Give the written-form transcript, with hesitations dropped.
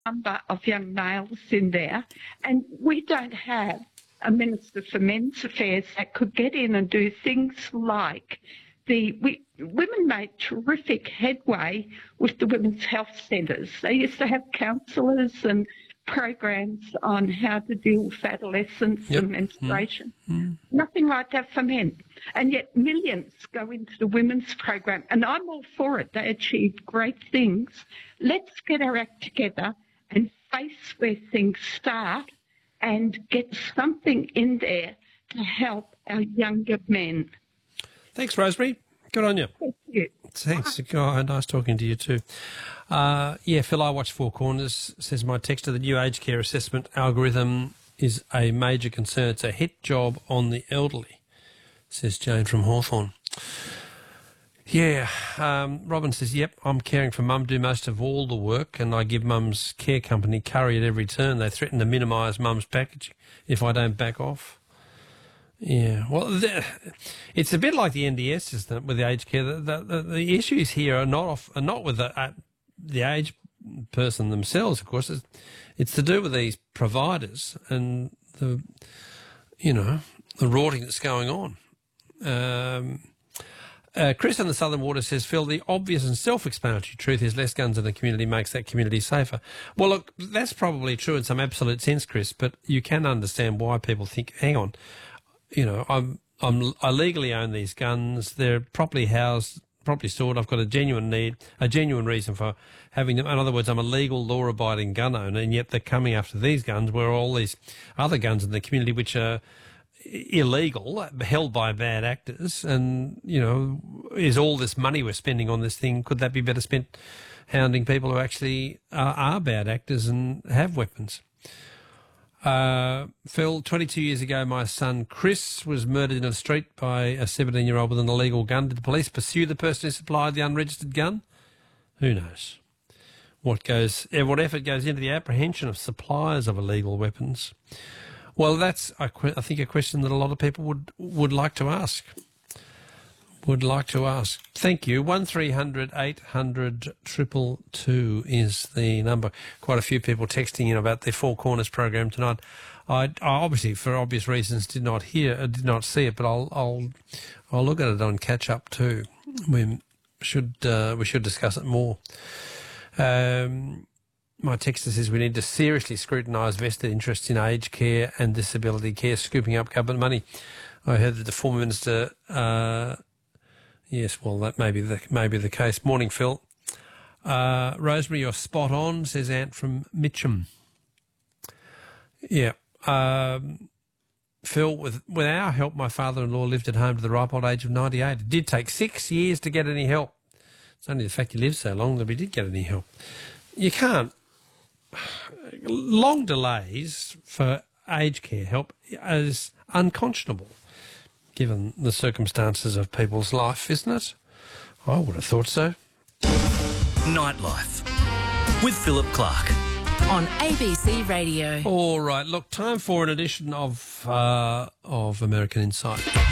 number of young males in there, and we don't have a Minister for Men's Affairs that could get in and do things like women made terrific headway with the women's health centres. They used to have counsellors and programs on how to deal with adolescence and menstruation. Nothing like that for men. And yet millions go into the women's program, and I'm all for it. They achieve great things. Let's get our act together and face where things start and get something in there to help our younger men. Thanks, Rosemary. Good on you. Thank you. Thanks. Oh, nice talking to you too. Phil, I watch Four Corners, says my texter. The new aged care assessment algorithm is a major concern. It's a hit job on the elderly, says Jane from Hawthorne. Yeah, Robin says, yep, I'm caring for Mum, do most of all the work, and I give Mum's care company curry at every turn. They threaten to minimise Mum's package if I don't back off. Yeah, well, it's a bit like the NDS, isn't it, with the aged care? The issues here are not with the aged person themselves, of course. It's to do with these providers and the rorting that's going on. Chris in the Southern Water says, Phil, the obvious and self-explanatory truth is less guns in the community makes that community safer. Well, look, that's probably true in some absolute sense, Chris, but you can understand why people think, hang on, I legally own these guns. They're properly housed, properly stored. I've got a genuine reason for having them. In other words, I'm a legal, law-abiding gun owner, and yet they're coming after these guns, where all these other guns in the community which are illegal, held by bad actors, and, is all this money we're spending on this thing, could that be better spent hounding people who actually are bad actors and have weapons? Phil, 22 years ago, my son Chris was murdered in a street by a 17-year-old with an illegal gun. Did the police pursue the person who supplied the unregistered gun? Who knows? What effort goes into the apprehension of suppliers of illegal weapons? Well, that's, I think, a question that a lot of people would like to ask. Thank you. 1300 800 222 is the number. Quite a few people texting in about the Four Corners program tonight. I obviously, for obvious reasons, did not see it, but I'll look at it on catch up too. We should discuss it more. My texter says we need to seriously scrutinise vested interests in aged care and disability care, scooping up government money. I heard that the former minister. Yes, well, that may be the case. Morning, Phil. Rosemary, you're spot on, says Ant from Mitcham. Yeah. Phil, with our help, my father-in-law lived at home to the ripe old age of 98. It did take 6 years to get any help. It's only the fact he lived so long that we did get any help. You can't. Long delays for aged care help is unconscionable, given the circumstances of people's life, isn't it? I would have thought so. Nightlife with Philip Clark on ABC Radio. All right, look, time for an edition of American Insight.